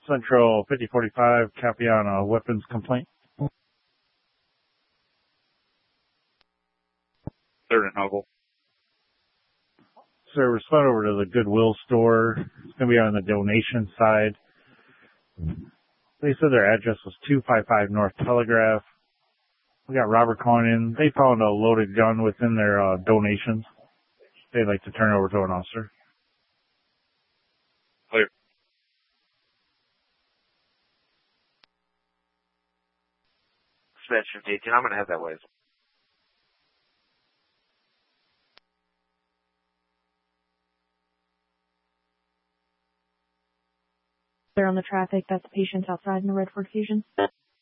Central 5045, copy on a weapons complaint. Sergeant Hubble. Sir, respond over to the Goodwill store. It's going to be on the donation side. They said their address was 255 North Telegraph. We got Robert calling in. They found a loaded gun within their donations. They'd like to turn it over to an officer. Clear. Dispatch 5018, I'm going to head that way. They're on the traffic. That's the patients outside in the Redford Fusion.